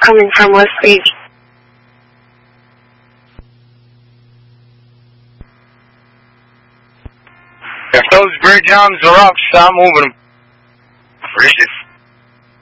coming from West Beach. If those bridge arms are up, start moving them. Appreciate it.